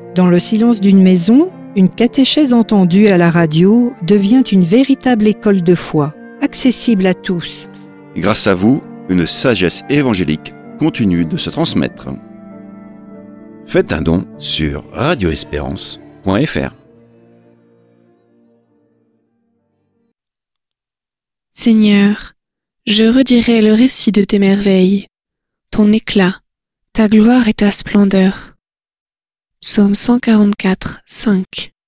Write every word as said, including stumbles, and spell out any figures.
Dans le silence d'une maison, une catéchèse entendue à la radio devient une véritable école de foi, accessible à tous. Grâce à vous, une sagesse évangélique continue de se transmettre. Faites un don sur radio espérance point f r. Seigneur, je redirai le récit de tes merveilles, ton éclat, ta gloire et ta splendeur. Psaume cent quarante-quatre, cinq.